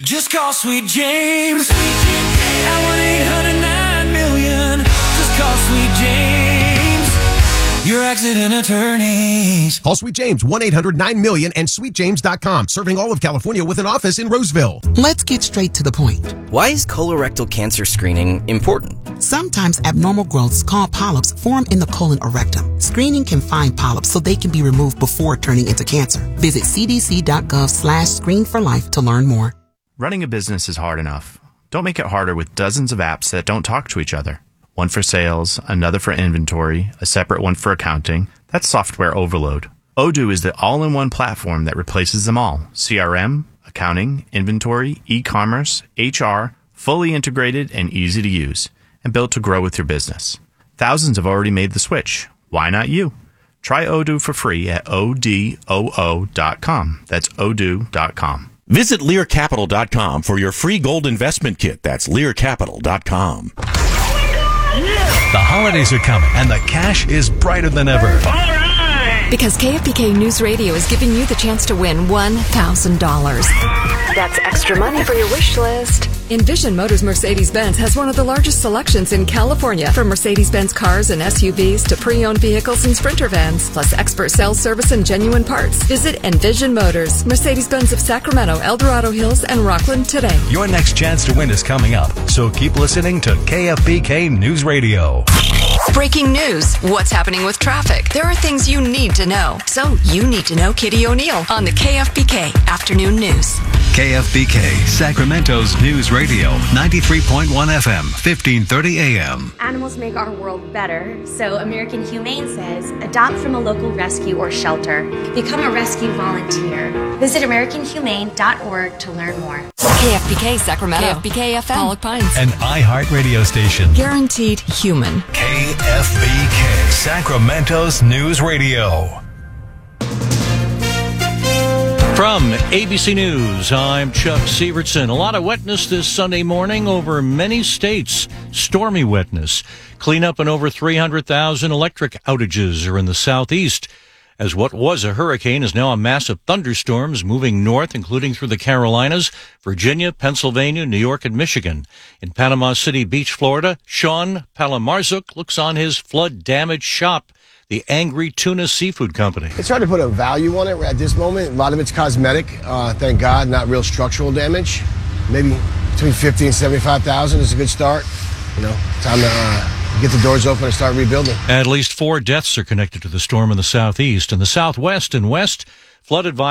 Just call Sweet James at 1-800-9-million. Just call Sweet James, your accident attorneys. Call Sweet James, 1-800-9-million and sweetjames.com. Serving all of California with an office in Roseville. Let's get straight to the point. Why is colorectal cancer screening important? Sometimes abnormal growths called polyps form in the colon or rectum. Screening can find polyps so they can be removed before turning into cancer. Visit cdc.gov/screenforlife to learn more. Running a business is hard enough. Don't make it harder with dozens of apps that don't talk to each other. One for sales, another for inventory, a separate one for accounting. That's software overload. Odoo is the all-in-one platform that replaces them all. CRM, accounting, inventory, e-commerce, HR, fully integrated and easy to use, and built to grow with your business. Thousands have already made the switch. Why not you? Try Odoo for free at odoo.com. That's odoo.com. Visit LearCapital.com for your free gold investment kit. That's LearCapital.com. The holidays are coming, and the cash is brighter than ever. Because KFBK News Radio is giving you the chance to win $1,000. That's extra money for your wish list. Envision Motors Mercedes-Benz has one of the largest selections in California, from Mercedes-Benz cars and SUVs to pre-owned vehicles and Sprinter vans, plus expert sales service and genuine parts. Visit Envision Motors, Mercedes-Benz of Sacramento, El Dorado Hills, and Rockland today. Your next chance to win is coming up, so keep listening to KFBK News Radio. Breaking news. What's happening with traffic? There are things you need to know. So you need to know Kitty O'Neill on the KFBK Afternoon News. KFBK, Sacramento's News Radio, 93.1 FM, 1530 AM. Animals make our world better, so American Humane says adopt from a local rescue or shelter. Become a rescue volunteer. Visit AmericanHumane.org to learn more. KFBK Sacramento. KFBK FM. Pollock Pines. An iHeart radio station. Guaranteed human. KFBK, Sacramento's News Radio. From ABC News, I'm Chuck Severson. A lot of wetness this Sunday morning over many states. Stormy wetness. Cleanup and over 300,000 electric outages are in the southeast, as what was a hurricane is now a mass of thunderstorms moving north, including through the Carolinas, Virginia, Pennsylvania, New York, and Michigan. In Panama City Beach, Florida, Sean Palamarzuk looks on his flood-damaged shop, the Angry Tuna Seafood Company. It's hard to put a value on it at this moment. A lot of it's cosmetic, thank God, not real structural damage. Maybe between $50,000 and $75,000 is a good start. You know, time to get the doors open and start rebuilding. At least 4 deaths are connected to the storm in the southeast. In the southwest and west, flood advisory